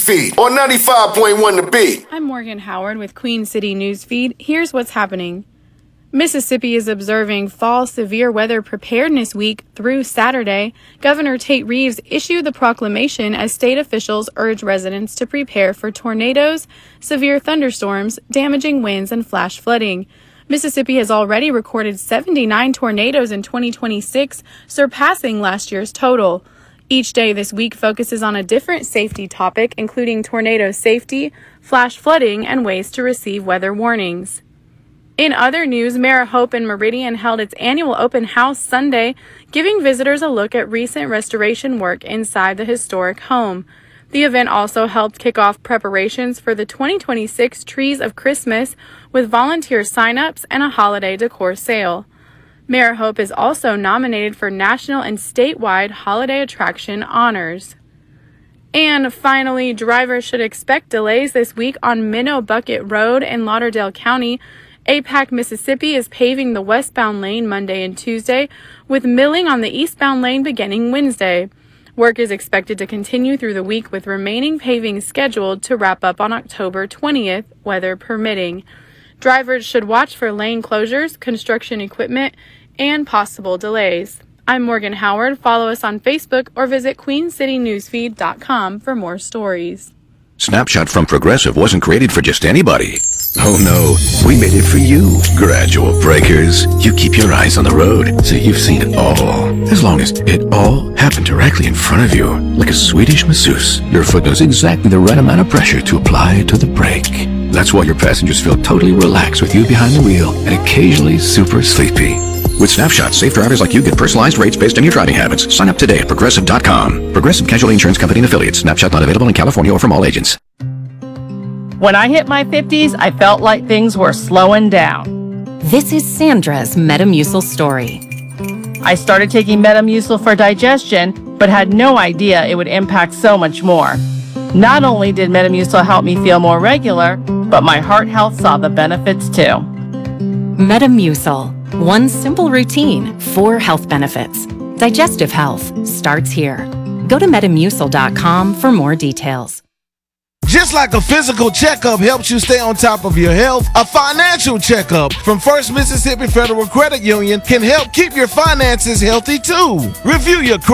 Feed on 95.1 The Beat. I'm Morgan Howard with Queen City Newsfeed. Here's what's happening. Mississippi is observing Fall Severe Weather Preparedness Week through Saturday. Governor Tate Reeves issued the proclamation as state officials urge residents to prepare for tornadoes, severe thunderstorms, damaging winds, and flash flooding. Mississippi has already recorded 79 tornadoes in 2026, surpassing last year's total. Each day this week focuses on a different safety topic, including tornado safety, flash flooding, and ways to receive weather warnings. In other news, Marihope in Meridian held its annual open house Sunday, giving visitors a look at recent restoration work inside the historic home. The event also helped kick off preparations for the 2026 Trees of Christmas with volunteer sign-ups and a holiday decor sale. Marihope is also nominated for national and statewide holiday attraction honors. And finally, drivers should expect delays this week on Minnow Bucket Road in Lauderdale County. APAC Mississippi is paving the westbound lane Monday and Tuesday, with milling on the eastbound lane beginning Wednesday. Work is expected to continue through the week, with remaining paving scheduled to wrap up on October 20th, weather permitting. Drivers should watch for lane closures, construction equipment, and possible delays. I'm Morgan Howard. Follow us on Facebook or visit queencitynewsfeed.com for more stories. Snapshot from Progressive wasn't created for just anybody. Oh no, we made it for you. Gradual breakers. You keep your eyes on the road, so you've seen it all. As long as it all happened directly in front of you, like a Swedish masseuse, your foot knows exactly the right amount of pressure to apply to the brake. That's why your passengers feel totally relaxed with you behind the wheel and occasionally super sleepy. With Snapshot, safe drivers like you get personalized rates based on your driving habits. Sign up today at Progressive.com. Progressive Casualty Insurance Company and Affiliates. Snapshot not available in California or from all agents. When I hit my 50s, I felt like things were slowing down. This is Sandra's Metamucil story. I started taking Metamucil for digestion, but had no idea it would impact so much more. Not only did Metamucil help me feel more regular, but my heart health saw the benefits too. Metamucil. One simple routine, 4 health benefits. Digestive health starts here. Go to Metamucil.com for more details. Just like a physical checkup helps you stay on top of your health, a financial checkup from First Mississippi Federal Credit Union can help keep your finances healthy too. Review your